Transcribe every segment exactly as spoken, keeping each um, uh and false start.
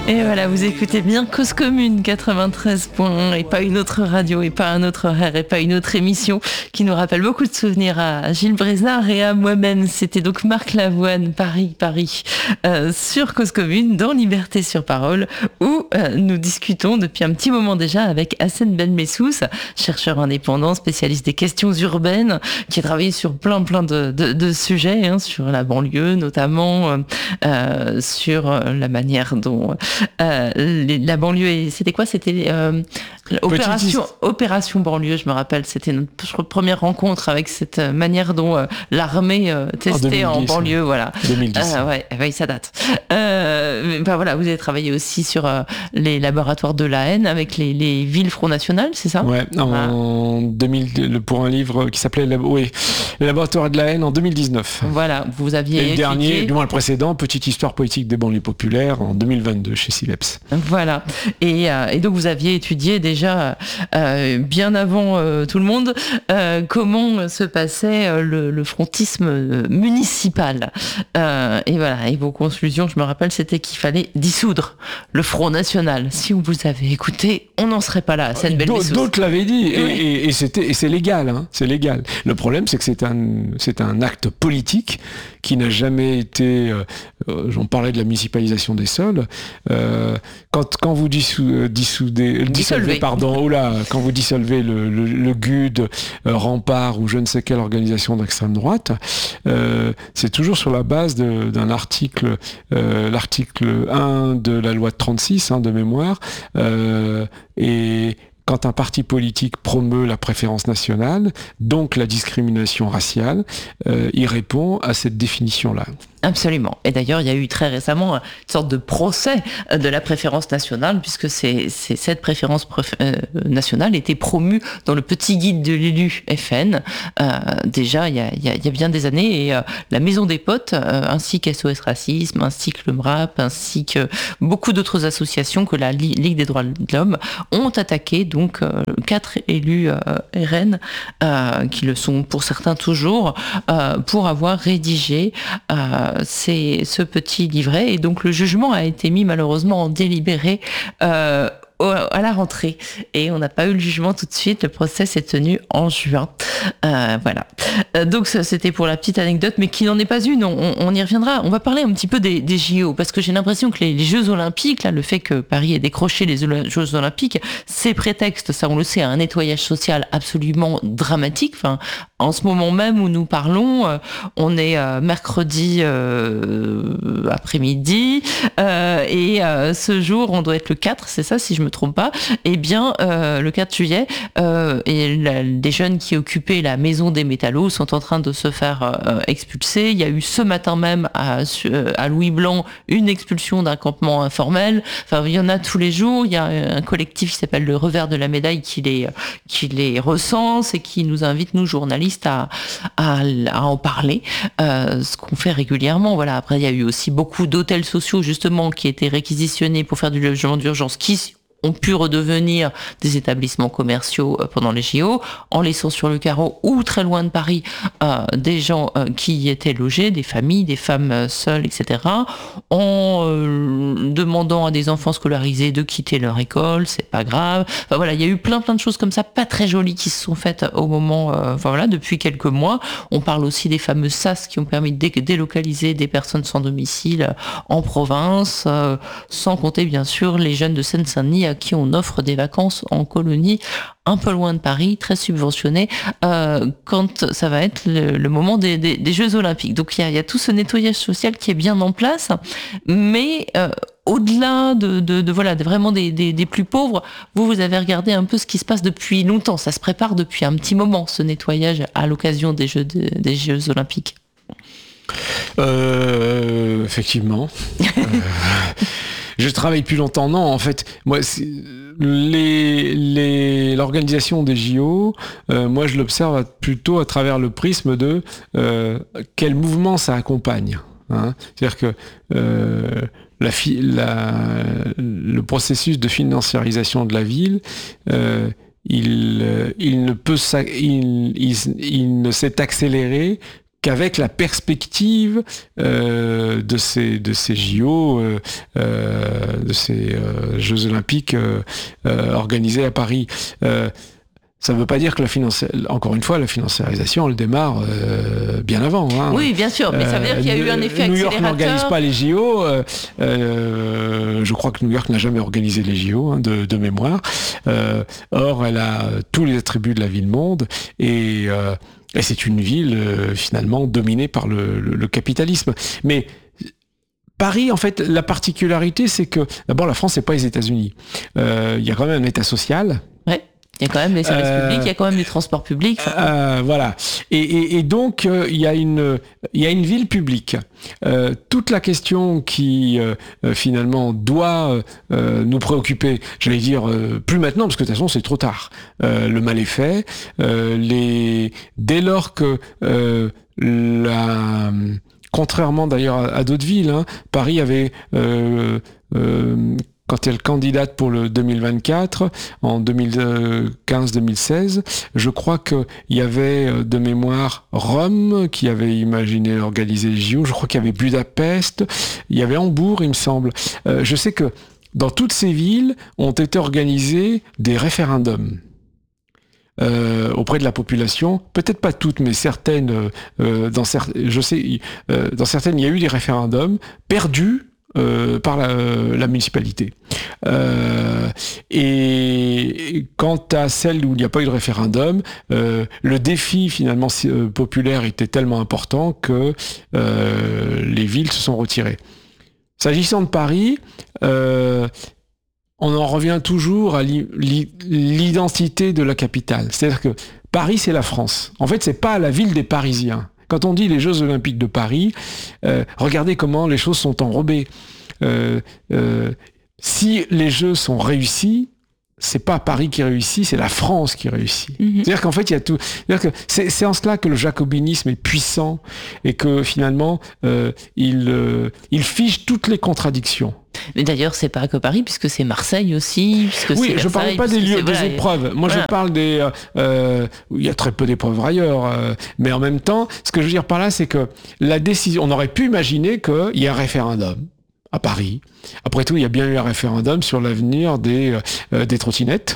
Et voilà, vous écoutez bien Cause Commune quatre-vingt-treize point un et pas une autre radio et pas un autre horaire et pas une autre émission qui nous rappelle beaucoup de souvenirs à Gilles Brézard et à moi-même. C'était donc Marc Lavoine, Paris, Paris, euh, sur Cause Commune, dans Liberté sur Parole, où euh, nous discutons depuis un petit moment déjà avec Hassen Benmessous, chercheur indépendant, spécialiste des questions urbaines, qui a travaillé sur plein plein de, de, de sujets, hein, sur la banlieue notamment, euh, euh, sur la manière dont Euh, les, la banlieue, et c'était quoi C'était euh, opération, opération banlieue, je me rappelle. C'était notre première rencontre avec cette manière dont euh, l'armée euh, testait en, en banlieue. Ouais. Voilà. deux mille dix. Euh, ouais, ouais, ça date. Euh, ben voilà, vous avez travaillé aussi sur euh, les laboratoires de la haine avec les, les villes Front National, c'est ça? Ouais, en ah. deux mille, pour un livre qui s'appelait oui, les laboratoires de la haine en deux mille dix-neuf. Voilà, vous aviez et le étudié... dernier, du moins le précédent, Petite histoire politique des banlieues populaires en deux mille vingt-deux chez Sileps. Voilà, et, euh, et donc vous aviez étudié déjà euh, bien avant euh, tout le monde euh, comment se passait euh, le, le frontisme municipal. Euh, et voilà, et vos conclusions, je me rappelle, c'était qu'il fallait dissoudre le Front National. Si on vous avait écouté, on n'en serait pas là. C'est une belle D'autres, d'autres l'avaient dit, et, oui. et, et, c'était, et c'est légal, hein, c'est légal. Le problème, c'est que c'est un, c'est un acte politique qui n'a jamais été... Euh, j'en parlais de la municipalisation des sols. Euh, quand, quand vous dissou, dissoudez, dissolvez, pardon, oh là, quand vous dissolvez le, le, le G U D, euh, Rempart ou je ne sais quelle organisation d'extrême droite, euh, c'est toujours sur la base de, d'un article, euh, l'article un de la loi de trente-six, hein, de mémoire, euh, et quand un parti politique promeut la préférence nationale, donc la discrimination raciale, euh, il répond à cette définition-là. Absolument. Et d'ailleurs, il y a eu très récemment une sorte de procès de la préférence nationale, puisque c'est, c'est cette préférence préf- euh, nationale était promue dans le petit guide de l'élu F N, euh, déjà il y, a, il, y a, il y a bien des années, et euh, la Maison des Potes, euh, ainsi qu'S O S Racisme, ainsi que le M R A P, ainsi que beaucoup d'autres associations que la Ligue des droits de l'homme, ont attaqué donc euh, quatre élus euh, R N, euh, qui le sont pour certains toujours, euh, pour avoir rédigé euh, c'est ce petit livret, et donc le jugement a été mis malheureusement en délibéré euh, à la rentrée, et on n'a pas eu le jugement tout de suite. Le procès s'est tenu en juin. Euh, voilà. Euh, donc ça, c'était pour la petite anecdote, mais qui n'en est pas une. On, on y reviendra. On va parler un petit peu des, des J O, parce que j'ai l'impression que les, les Jeux Olympiques, là, le fait que Paris ait décroché les Jeux Olympiques, c'est prétexte, ça on le sait, à un nettoyage social absolument dramatique. Enfin, en ce moment même où nous parlons, euh, on est euh, mercredi euh, après-midi, euh, et euh, ce jour, on doit être le quatre, c'est ça, si je me trompe pas, eh bien, euh, le quatre juillet, euh, et la, des jeunes qui occupaient la maison des métallos sont en train de se faire euh, expulser. Il y a eu ce matin même à, à Louis Blanc une expulsion d'un campement informel. Enfin, il y en a tous les jours. Il y a un collectif qui s'appelle le Revers de la Médaille qui les, qui les recense et qui nous invite, nous, journalistes, à, à, à en parler, euh, ce qu'on fait régulièrement. Voilà. Après, il y a eu aussi beaucoup d'hôtels sociaux, justement, qui étaient réquisitionnés pour faire du logement d'urgence, qui ont pu redevenir des établissements commerciaux pendant les J O, en laissant sur le carreau ou très loin de Paris euh, des gens euh, qui y étaient logés, des familles, des femmes seules, et cetera, en euh, demandant à des enfants scolarisés de quitter leur école, c'est pas grave. Enfin voilà, il y a eu plein plein de choses comme ça, pas très jolies, qui se sont faites au moment, euh, enfin voilà, depuis quelques mois. On parle aussi des fameux S A S qui ont permis de dé- délocaliser des personnes sans domicile en province, euh, sans compter bien sûr les jeunes de Seine-Saint-Denis à qui on offre des vacances en colonie un peu loin de Paris, très subventionnées, euh, quand ça va être le, le moment des, des, des Jeux Olympiques. Donc il y a, il y a tout ce nettoyage social qui est bien en place, mais euh, au-delà de, de, de voilà, de vraiment des, des, des plus pauvres, vous, vous avez regardé un peu ce qui se passe depuis longtemps. Ça se prépare depuis un petit moment, ce nettoyage à l'occasion des Jeux, de, des Jeux Olympiques. Euh, effectivement. euh... Je travaille plus longtemps, non, en fait, moi, les, les, l'organisation des J O, euh, moi je l'observe plutôt à travers le prisme de euh, quel mouvement ça accompagne. Hein. C'est-à-dire que euh, la, la, le processus de financiarisation de la ville, euh, il, il, ne peut, il, il, il ne s'est accéléré qu'avec la perspective euh, de ces de ces J O, euh, euh, de ces euh, Jeux Olympiques euh, euh, organisés à Paris. Euh, Ça ne veut pas dire que la finance, encore une fois, la financiarisation, elle démarre euh, bien avant. Hein. Oui, bien sûr, mais ça veut dire qu'il y a eu un effet New accélérateur. York n'organise pas les J O. Euh, euh, je crois que New York n'a jamais organisé les J O, hein, de, de mémoire. Euh, or, elle a tous les attributs de la ville-monde et, euh, et c'est une ville euh, finalement dominée par le, le, le capitalisme. Mais Paris, en fait, la particularité, c'est que d'abord, la France, c'est pas les États-Unis. Euh, il y a quand même un État social. Ouais. Il y a quand même les services euh, publics, il y a quand même les transports publics. Euh, voilà. Et, et, et donc, euh, il y a une, il y a une ville publique. Euh, toute la question qui, euh, finalement, doit euh, nous préoccuper, j'allais dire, euh, plus maintenant, parce que de toute façon, c'est trop tard. Euh, le mal est fait. Euh, les... Dès lors que euh, la... Contrairement d'ailleurs à, à d'autres villes, hein, Paris avait... Euh, euh, quand elle candidate pour le deux mille vingt-quatre, en deux mille quinze deux mille seize, je crois qu'il y avait de mémoire Rome qui avait imaginé organiser les J O, je crois qu'il y avait Budapest, il y avait Hambourg, il me semble. Euh, je sais que dans toutes ces villes ont été organisés des référendums. Euh, auprès de la population, peut-être pas toutes, mais certaines, euh, dans certaines, je sais, euh, dans certaines, il y a eu des référendums perdus Euh, par la, la municipalité. Euh, et quant à celle où il n'y a pas eu de référendum, euh, le défi finalement euh, populaire était tellement important que euh, les villes se sont retirées. S'agissant de Paris, euh, on en revient toujours à l'identité de la capitale. C'est-à-dire que Paris, c'est la France. En fait, c'est pas la ville des Parisiens. Quand on dit les Jeux Olympiques de Paris, euh, regardez comment les choses sont enrobées. Euh, euh, si les Jeux sont réussis, c'est pas Paris qui réussit, c'est la France qui réussit. Mm-hmm. C'est-à-dire qu'en fait, il y a tout. C'est-à-dire que c'est, c'est en cela que le jacobinisme est puissant et que finalement, euh, il, euh, il fige toutes les contradictions. Mais d'ailleurs, c'est pas que Paris, puisque c'est Marseille aussi. Puisque oui, c'est je ne parle pas des lieux, des voilà, épreuves. Moi, voilà. je parle des. Euh, il y a très peu d'épreuves ailleurs, euh, mais en même temps, ce que je veux dire par là, c'est que la décision. On aurait pu imaginer qu'il y ait un référendum à Paris. Après tout, il y a bien eu un référendum sur l'avenir des, euh, des trottinettes.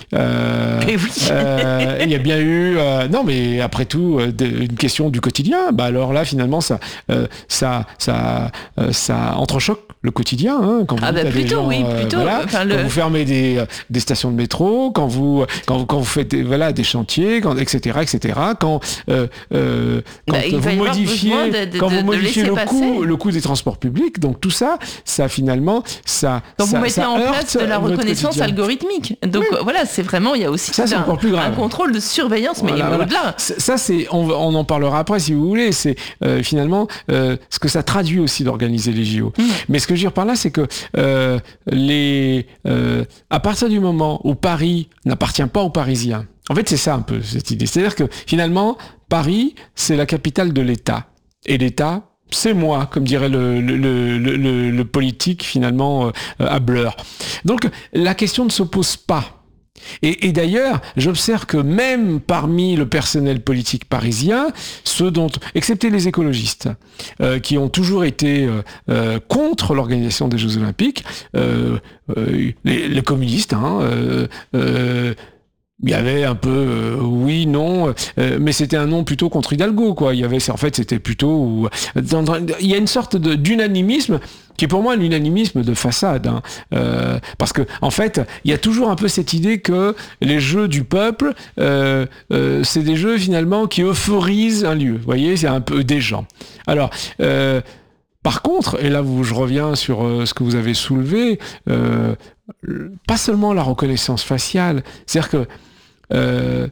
Euh, mais oui. euh, il y a bien eu... Euh, non, mais après tout, euh, une question du quotidien. Bah alors là, finalement, ça, euh, ça, ça, euh, ça entrechoque le quotidien. Hein, quand vous ah bah plutôt, gens, oui, plutôt. Euh, voilà, enfin, le... Quand vous fermez des, des stations de métro, quand vous, quand vous, quand vous faites des, voilà, des chantiers, quand, et cetera, et cetera. Quand, euh, euh, quand bah, vous modifiez, de, de, quand vous modifiez le coût, le coût des transports publics, donc tout ça, ça finalement, ça. Quand ça, vous mettez ça en place de la reconnaissance algorithmique. Donc oui. voilà, c'est vraiment, il y a aussi ça, c'est un, encore plus grave. un contrôle de surveillance, mais voilà, au-delà. Voilà. Ça, c'est, on, on en parlera après si vous voulez. C'est euh, finalement euh, ce que ça traduit aussi d'organiser les J O. Mmh. Mais ce que je veux dire par là, c'est que euh, les, euh, à partir du moment où Paris n'appartient pas aux Parisiens, en fait, c'est ça un peu cette idée. C'est-à-dire que finalement, Paris, c'est la capitale de l'État, et l'État, c'est moi, comme dirait le, le, le, le, le politique finalement euh, à Bleur. Donc la question ne se pose pas. Et, et d'ailleurs, j'observe que même parmi le personnel politique parisien, ceux dont, excepté les écologistes, euh, qui ont toujours été euh, euh, contre l'organisation des Jeux Olympiques, euh, euh, les, les communistes, hein, euh, euh, il y avait un peu euh, oui, non, euh, mais c'était un non plutôt contre Hidalgo, quoi. Il y avait, en fait, c'était plutôt où, dans, dans, il y a une sorte de, d'unanimisme qui est pour moi l'unanimisme de façade, hein. euh, parce que en fait, il y a toujours un peu cette idée que les jeux du peuple, euh, euh, c'est des jeux finalement qui euphorisent un lieu. Vous voyez, c'est un peu des gens. Alors. Euh, Par contre, et là où je reviens sur euh, ce que vous avez soulevé, euh, pas seulement la reconnaissance faciale, c'est-à-dire que euh,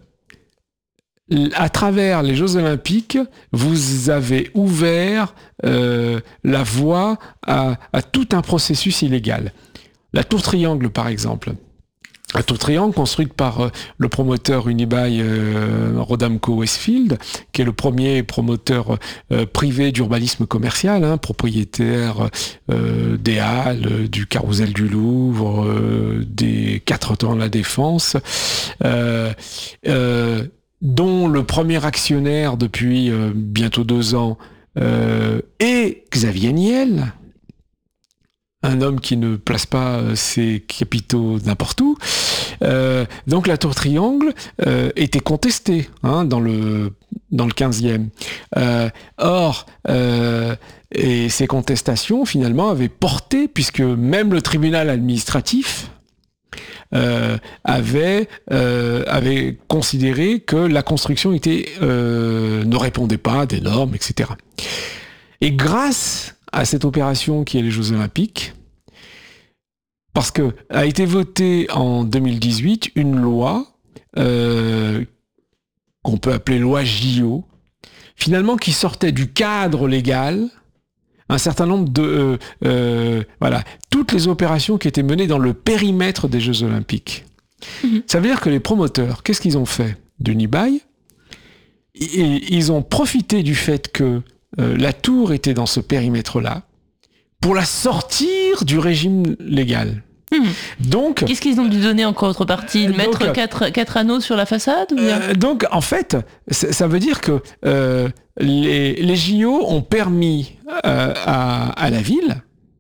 à travers les Jeux Olympiques, vous avez ouvert euh, la voie à, à tout un processus illégal. La tour triangle, par exemple. La tour triangle, construite par euh, le promoteur Unibail euh, Rodamco Westfield, qui est le premier promoteur euh, privé d'urbanisme commercial, hein, propriétaire euh, des Halles, euh, du Carrousel du Louvre, euh, des Quatre Temps de la Défense. Euh, euh, dont le premier actionnaire depuis euh, bientôt deux ans euh, est Xavier Niel, un homme qui ne place pas euh, ses capitaux n'importe où. Euh, donc la tour Triangle euh, était contestée hein, dans le dans le quinzième. Euh, or, euh, et ces contestations finalement avaient porté, puisque même le tribunal administratif euh, avait euh, avait considéré que la construction était euh, ne répondait pas à des normes, et cetera. Et grâce à cette opération qui est les Jeux Olympiques, parce que a été votée en deux mille dix-huit une loi euh, qu'on peut appeler loi J O, finalement qui sortait du cadre légal un certain nombre de euh, euh, voilà toutes les opérations qui étaient menées dans le périmètre des Jeux Olympiques. Mmh. Ça veut dire que les promoteurs, qu'est-ce qu'ils ont fait d'Unibail ? Et ils ont profité du fait que euh, la tour était dans ce périmètre-là pour la sortir du régime légal. Mmh. Donc, qu'est-ce qu'ils ont dû donner en contrepartie ? euh, Mettre donc, quatre, quatre anneaux sur la façade ou bien euh, Donc, en fait, ça veut dire que euh, les, les J O ont permis euh, à, à la ville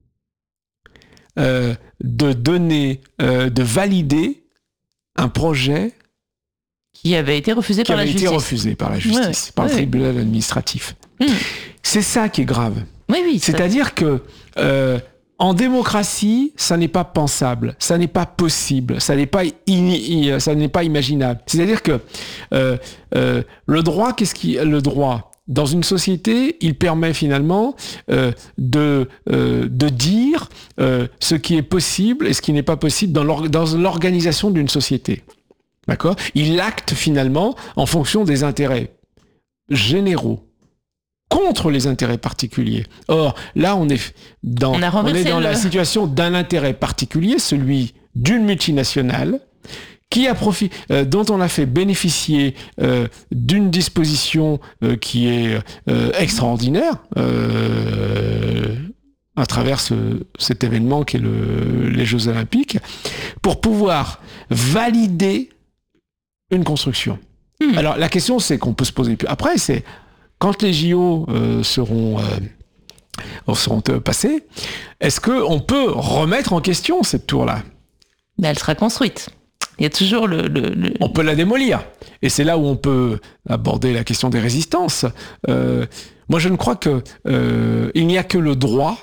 euh, de donner, euh, de valider un projet qui avait été refusé qui par avait la été justice. refusé par la justice, ouais, par ouais, le tribunal ouais. administratif. Mmh. C'est ça qui est grave. Oui, oui. C'est-à-dire ça... que euh, en démocratie, ça n'est pas pensable, ça n'est pas possible, ça n'est pas, in, ça n'est pas imaginable. C'est-à-dire que euh, euh, le droit, qu'est-ce qui, le droit dans une société, il permet finalement euh, de euh, de dire euh, ce qui est possible et ce qui n'est pas possible dans, l'or- dans l'organisation d'une société. D'accord ? Il acte finalement en fonction des intérêts généraux contre les intérêts particuliers. Or, là, on est dans, on on est dans le... la situation d'un intérêt particulier, celui d'une multinationale, qui a profit, euh, dont on a fait bénéficier euh, d'une disposition euh, qui est euh, extraordinaire euh, à travers ce, cet événement qui est le, les Jeux Olympiques, pour pouvoir valider une construction. Mmh. Alors, la question, c'est qu'on peut se poser... Après, c'est... Quand les J O euh, seront, euh, seront euh, passés, est-ce qu'on peut remettre en question cette tour-là ? Mais elle sera construite. Il y a toujours le, le, le... On peut la démolir. Et c'est là où on peut aborder la question des résistances. Euh, moi, je ne crois que euh, il n'y a que le droit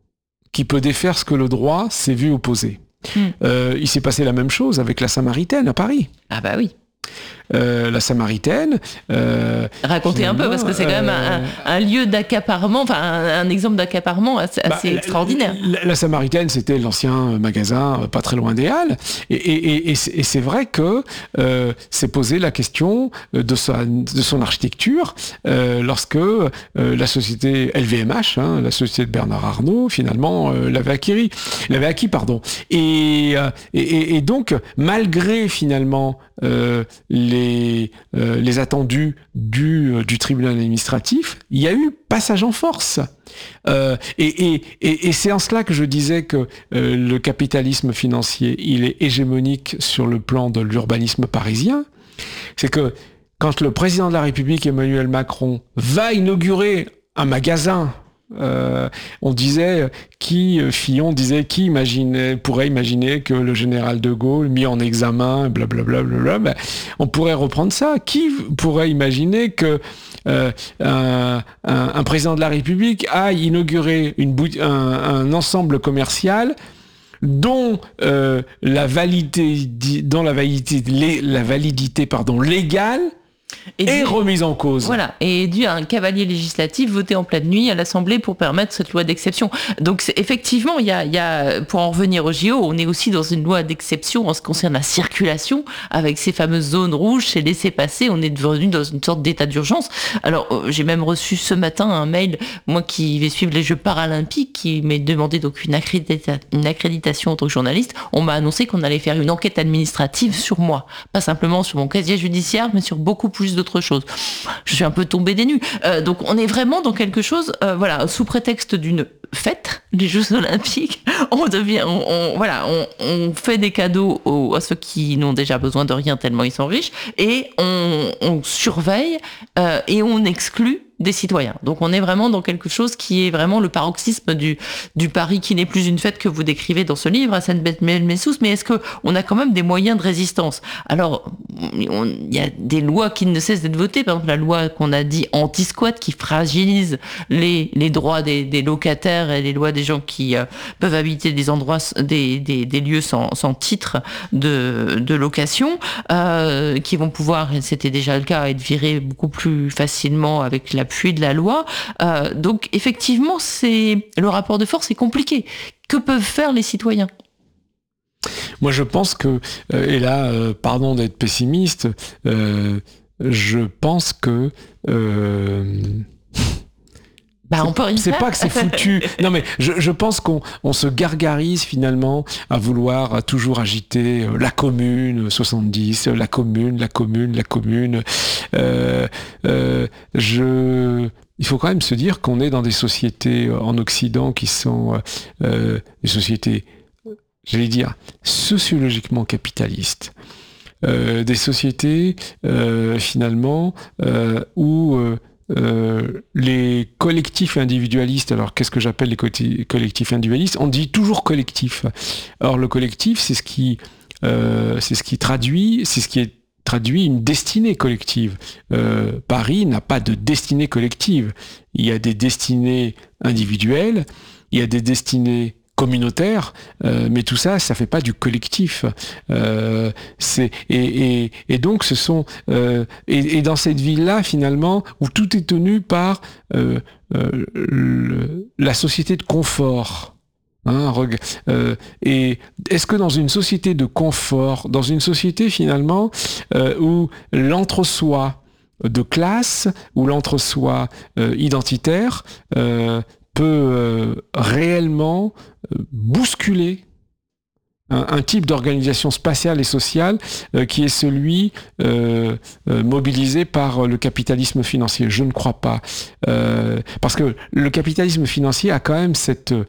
qui peut défaire ce que le droit s'est vu opposer. Hmm. Euh, il s'est passé la même chose avec la Samaritaine à Paris. Ah bah oui. Euh, la Samaritaine. Euh, Racontez un peu, parce que c'est quand même un, un lieu d'accaparement, enfin un, un exemple d'accaparement assez, bah, assez extraordinaire. La, la, la Samaritaine, c'était l'ancien magasin pas très loin des Halles, et, et, et, et, c'est, et c'est vrai que euh, s'est posé la question de, sa, de son architecture euh, lorsque euh, la société L V M H, hein, la société de Bernard Arnault, finalement euh, l'avait acquis, l'avait acquis, pardon. Et, euh, et, et donc, malgré finalement euh, les, euh, les attendus du, euh, du tribunal administratif, il y a eu passage en force. Euh, et, et, et, et c'est en cela que je disais que euh, le capitalisme financier, il est hégémonique sur le plan de l'urbanisme parisien. C'est que quand le président de la République, Emmanuel Macron, va inaugurer un magasin, Euh, on disait, qui, Fillon disait, qui imaginait, pourrait imaginer que le général de Gaulle, mis en examen, blablabla, bla, bla, bla, on pourrait reprendre ça. Qui pourrait imaginer que euh, un, un, un président de la République aille inaugurer une bout- un, un ensemble commercial dont euh, la validité, dont la validité, la validité pardon, légale et est remise en cause. Voilà, et dû à un cavalier législatif voté en pleine nuit à l'Assemblée pour permettre cette loi d'exception. Donc c'est, effectivement, il y a, il y a, pour en revenir au J O, on est aussi dans une loi d'exception en ce qui concerne la circulation, avec ces fameuses zones rouges, ces laissez-passer, on est devenu dans une sorte d'état d'urgence. Alors euh, j'ai même reçu ce matin un mail, moi qui vais suivre les Jeux paralympiques, qui m'a demandé donc une, accrédita- une accréditation en tant que journaliste. On m'a annoncé qu'on allait faire une enquête administrative sur moi, pas simplement sur mon casier judiciaire, mais sur beaucoup plus d'autres choses. Je suis un peu tombée des nues. Euh, donc on est vraiment dans quelque chose, euh, voilà, sous prétexte d'une fête les Jeux Olympiques. On devient, on, on, voilà, on, on fait des cadeaux aux, à ceux qui n'ont déjà besoin de rien tellement ils sont riches, et on, on surveille euh, et on exclut des citoyens. Donc on est vraiment dans quelque chose qui est vraiment le paroxysme du, du Paris qui n'est plus une fête que vous décrivez dans ce livre, à Sainte-Beth-Messous, mais est-ce qu'on a quand même des moyens de résistance? Alors, il y a des lois qui ne cessent d'être votées, par exemple la loi qu'on a dit anti-squat qui fragilise les, les droits des, des locataires et les lois des gens qui euh, peuvent habiter des endroits, des, des, des lieux sans, sans titre de, de location, euh, qui vont pouvoir, et c'était déjà le cas, être virés beaucoup plus facilement avec la l'appui de la loi. Euh, donc effectivement, c'est le rapport de force est compliqué. Que peuvent faire les citoyens ? Moi, je pense que, euh, et là, euh, pardon d'être pessimiste, euh, je pense que euh, Bah, on peut rien c'est faire. pas que c'est foutu. Non, mais je, je pense qu'on on se gargarise finalement à vouloir toujours agiter euh, la commune soixante-dix, la commune, la commune, la commune. Euh, euh, je... Il faut quand même se dire qu'on est dans des sociétés en Occident qui sont euh, des sociétés, j'allais dire, sociologiquement capitalistes. Euh, des sociétés, euh, finalement, euh, où... Euh, Euh, les collectifs individualistes, alors qu'est-ce que j'appelle les co- collectifs individualistes? On dit toujours collectif. Or le collectif, c'est ce qui, euh, c'est ce qui traduit, c'est ce qui est traduit une destinée collective. Euh, Paris n'a pas de destinée collective. Il y a des destinées individuelles, il y a des destinées communautaire, euh, mais tout ça, ça fait pas du collectif. Euh, c'est et, et, et donc ce sont euh, et, et dans cette ville-là finalement où tout est tenu par euh, euh, le, la société de confort. Hein, reg- euh, et est-ce que dans une société de confort, dans une société finalement euh, où l'entre-soi de classe, où l'entre-soi euh, identitaire euh, peut euh, réellement euh, bousculer un, un type d'organisation spatiale et sociale euh, qui est celui euh, euh, mobilisé par le capitalisme financier. Je ne crois pas. Euh, parce que le capitalisme financier a quand même cette euh,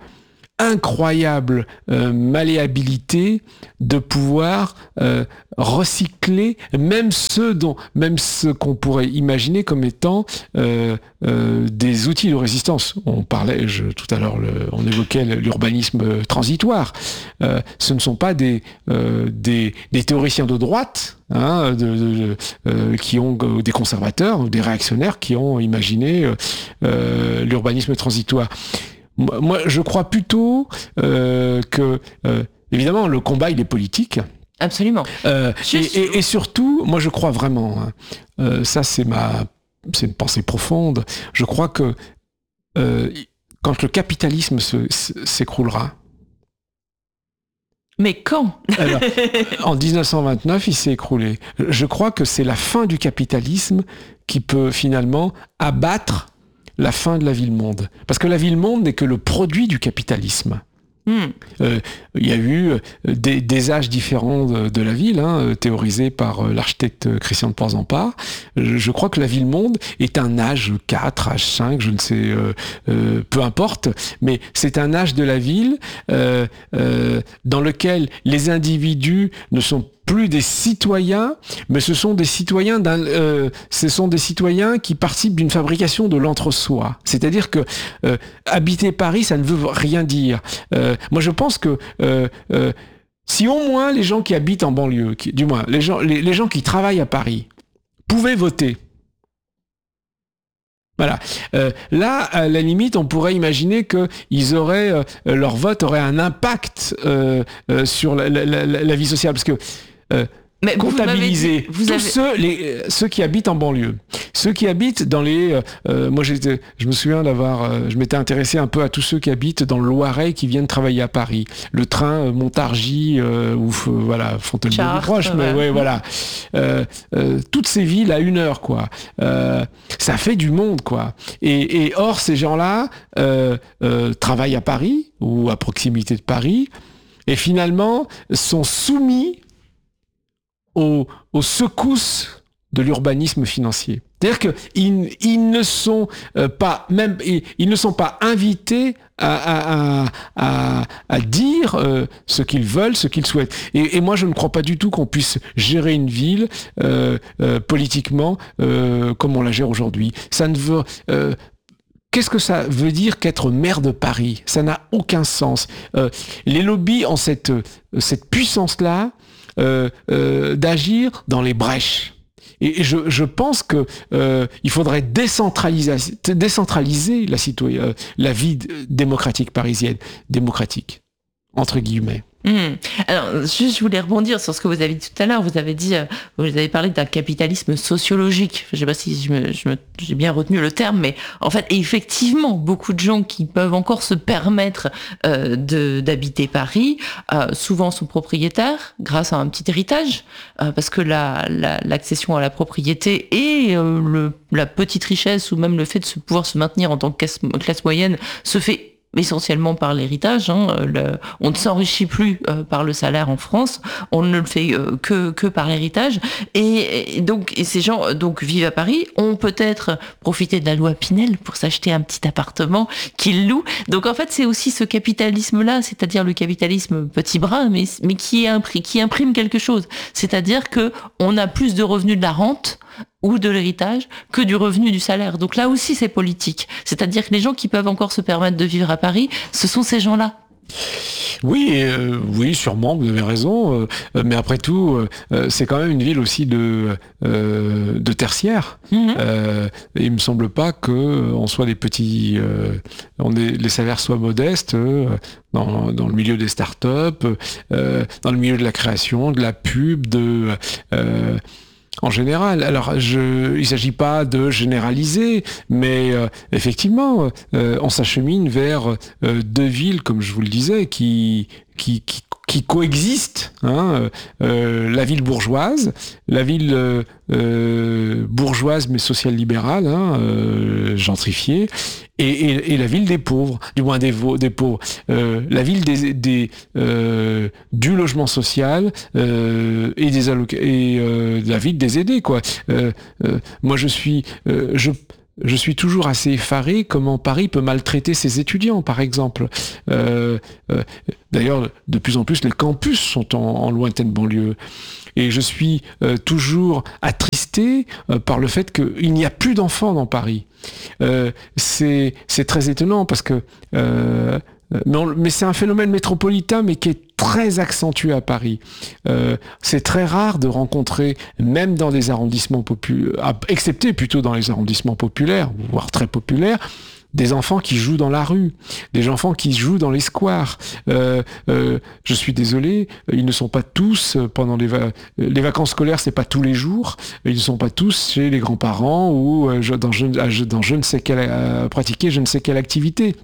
incroyable euh, malléabilité de pouvoir euh, recycler même ceux dont même ce qu'on pourrait imaginer comme étant euh, euh, des outils de résistance. On parlait je, tout à l'heure, le, on évoquait l'urbanisme transitoire. Euh, ce ne sont pas des euh, des, des théoriciens de droite. Hein, de, de, euh, qui ont euh, des conservateurs ou des réactionnaires qui ont imaginé euh, euh, l'urbanisme transitoire. Moi, je crois plutôt euh, que, euh, évidemment, le combat, il est politique. Absolument. Euh, et, et, et surtout, moi, je crois vraiment, hein, euh, ça, c'est ma, c'est une pensée profonde. Je crois que euh, quand le capitalisme se, s'écroulera. Mais quand ? Alors, en dix-neuf cent vingt-neuf, il s'est écroulé. Je crois que c'est la fin du capitalisme qui peut finalement abattre la fin de la ville-monde. Parce que la ville-monde n'est que le produit du capitalisme. Hmm. Euh, il y a eu des, des âges différents de, de la ville, hein, théorisés par l'architecte Christian de Porzampar. Je, je crois que la ville-monde est un âge quatre, âge cinq, je ne sais, euh, euh, peu importe, mais c'est un âge de la ville euh, euh, dans lequel les individus ne sont plus des citoyens, mais ce sont des citoyens d'un, euh, ce sont des citoyens qui participent d'une fabrication de l'entre-soi. C'est-à-dire que euh, habiter Paris, ça ne veut rien dire. Euh, moi, je pense que euh, euh, si au moins les gens qui habitent en banlieue, qui, du moins les gens, les, les gens qui travaillent à Paris, pouvaient voter. Voilà. Euh, là, à la limite, on pourrait imaginer que ils auraient euh, leur vote aurait un impact euh, euh, sur la, la, la, la vie sociale, parce que euh, mais comptabiliser vous avez... tous ceux, les, ceux qui habitent en banlieue, ceux qui habitent dans les... Euh, moi, j'étais, je me souviens d'avoir... Euh, je m'étais intéressé un peu à tous ceux qui habitent dans le Loiret qui viennent travailler à Paris. Le train euh, Montargis euh, ou euh, voilà, Fontainebleau proche, mais ouais, voilà. Euh, euh, toutes ces villes à une heure, quoi. Euh, ça fait du monde, quoi. Et, et or, ces gens-là euh, euh, travaillent à Paris ou à proximité de Paris et finalement sont soumis Aux, aux secousses de l'urbanisme financier. C'est-à-dire qu'ils ils ne sont euh, pas même ils, ils ne sont pas invités à, à, à, à dire euh, ce qu'ils veulent, ce qu'ils souhaitent. Et, et moi, je ne crois pas du tout qu'on puisse gérer une ville euh, euh, politiquement euh, comme on la gère aujourd'hui. Ça ne veut euh, Qu'est-ce que ça veut dire qu'être maire de Paris ? Ça n'a aucun sens. Euh, les lobbies ont cette, cette puissance-là euh, euh, d'agir dans les brèches. Et je, je pense que euh, il faudrait décentraliser, décentraliser la, citoyen, la vie démocratique parisienne, démocratique, entre guillemets. Mmh. Alors, juste, je voulais rebondir sur ce que vous avez dit tout à l'heure. Vous avez dit, euh, vous avez parlé d'un capitalisme sociologique. Je ne sais pas si je me, je me, j'ai bien retenu le terme, mais en fait, effectivement, beaucoup de gens qui peuvent encore se permettre euh, de, d'habiter Paris, euh, souvent sont propriétaires grâce à un petit héritage, euh, parce que la, la, l'accession à la propriété et euh, le, la petite richesse ou même le fait de se, pouvoir se maintenir en tant que classe, classe moyenne se fait essentiellement par l'héritage. Hein, le, on ne s'enrichit plus euh, par le salaire en France, on ne le fait euh, que que par l'héritage. Et, et donc, et ces gens donc vivent à Paris, ont peut-être profité de la loi Pinel pour s'acheter un petit appartement qu'ils louent. Donc en fait, c'est aussi ce capitalisme-là, c'est-à-dire le capitalisme petit bras, mais mais qui imprime, qui imprime quelque chose. C'est-à-dire que on a plus de revenus de la rente ou de l'héritage que du revenu du salaire. Donc là aussi, c'est politique. C'est-à-dire que les gens qui peuvent encore se permettre de vivre à Paris, ce sont ces gens-là. Oui, euh, oui, sûrement, vous avez raison. Euh, mais après tout, euh, c'est quand même une ville aussi de, euh, de tertiaire. Mmh. Euh, et il me semble pas que on soit des petits, euh, on est, les salaires soient modestes euh, dans, dans le milieu des startups, euh, dans le milieu de la création, de la pub, de euh, en général. Alors, je, il ne s'agit pas de généraliser, mais euh, effectivement, euh, on s'achemine vers euh, deux villes, comme je vous le disais, qui, qui, qui, qui coexistent. Hein, euh, la ville bourgeoise, la ville euh, euh, bourgeoise mais social-libérale, hein, euh, gentrifiée, et, et, et la ville des pauvres, du moins des, des pauvres, euh, la ville des, des, euh, du logement social euh, et, des alloc- et euh, la ville des aidés, quoi. Euh, euh, moi, je suis... Euh, je, Je suis toujours assez effaré comment Paris peut maltraiter ses étudiants, par exemple. Euh, euh, d'ailleurs, de plus en plus, les campus sont en, en lointaine banlieue. Et je suis euh, toujours attristé euh, par le fait qu'il n'y a plus d'enfants dans Paris. Euh, c'est, c'est très étonnant parce que... Euh, mais, on, mais c'est un phénomène métropolitain, mais qui est très accentué à Paris. Euh, c'est très rare de rencontrer, même dans des arrondissements populaires, excepté plutôt dans les arrondissements populaires, voire très populaires, des enfants qui jouent dans la rue, des enfants qui jouent dans les squares. Euh, euh, je suis désolé, ils ne sont pas tous pendant les, va- les vacances scolaires, c'est pas tous les jours. Ils ne sont pas tous chez les grands-parents ou euh, dans, je, dans je ne sais quelle euh, pratiquer je ne sais quelle activité.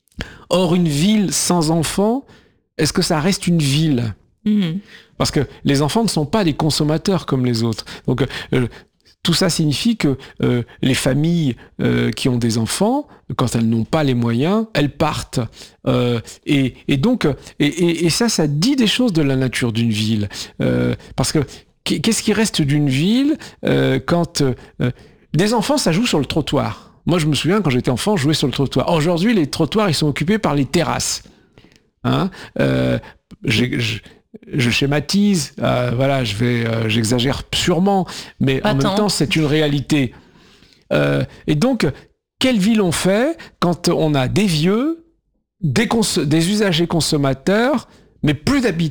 Or, une ville sans enfants, est-ce que ça reste une ville ? Mmh. Parce que les enfants ne sont pas des consommateurs comme les autres. Donc, euh, tout ça signifie que euh, les familles euh, qui ont des enfants, quand elles n'ont pas les moyens, elles partent. Euh, et, et donc, et, et, et ça, ça dit des choses de la nature d'une ville. Euh, parce que qu'est-ce qui reste d'une ville euh, quand euh, des enfants, ça joue sur le trottoir. Moi, je me souviens, quand j'étais enfant, je jouais sur le trottoir. Aujourd'hui, les trottoirs, ils sont occupés par les terrasses. Hein euh, j'ai, je, je schématise, euh, voilà, je vais, euh, j'exagère sûrement, mais Pas en tant. même temps, c'est une réalité. Euh, et donc, quelle ville on fait quand on a des vieux, des, cons- des usagers consommateurs, mais plus d'habitants ?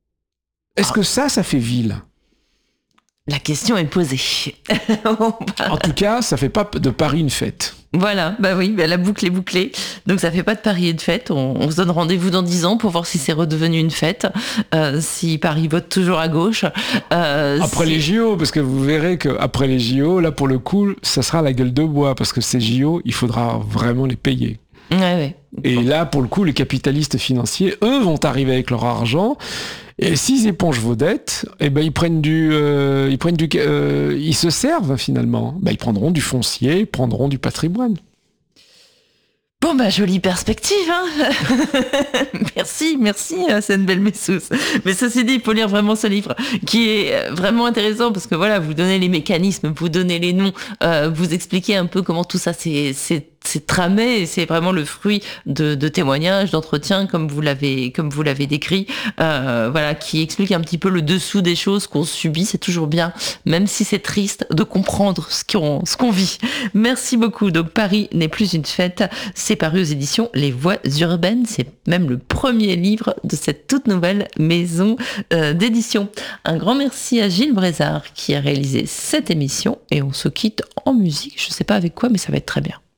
Est-ce ah. que ça, ça fait ville ? La question est posée. En tout cas, ça fait pas de Paris une fête. Voilà, bah oui, bah la boucle est bouclée. Donc ça fait pas de Paris une fête. On, on se donne rendez-vous dans dix ans pour voir si c'est redevenu une fête, euh, si Paris vote toujours à gauche. Euh, après si... les J O, parce que vous verrez qu'après les J O, là pour le coup, ça sera la gueule de bois, parce que ces J O, il faudra vraiment les payer. Ouais, ouais. Et bon. Là, pour le coup, les capitalistes financiers, eux, vont arriver avec leur argent. Et s'ils épongent vos dettes, eh ben ils prennent du, euh, ils prennent du, euh, ils se servent finalement. Ben, ils prendront du foncier, ils prendront du patrimoine. Bon bah jolie perspective, hein. Merci, merci Hassan Belmessous. Mais ceci dit, il faut lire vraiment ce livre qui est vraiment intéressant parce que voilà, vous donnez les mécanismes, vous donnez les noms, euh, vous expliquez un peu comment tout ça c'est c'est c'est tramé et c'est vraiment le fruit de, de témoignages, d'entretiens comme vous l'avez comme vous l'avez décrit, euh, voilà, qui explique un petit peu le dessous des choses qu'on subit. C'est toujours bien, même si c'est triste, de comprendre ce qu'on ce qu'on vit. Merci beaucoup. Donc Paris n'est plus une fête, c'est paru aux éditions Les Voix Urbaines. C'est même le premier livre de cette toute nouvelle maison euh, d'édition. Un grand merci à Gilles Brézard qui a réalisé cette émission et on se quitte en musique. Je sais pas avec quoi, mais ça va être très bien.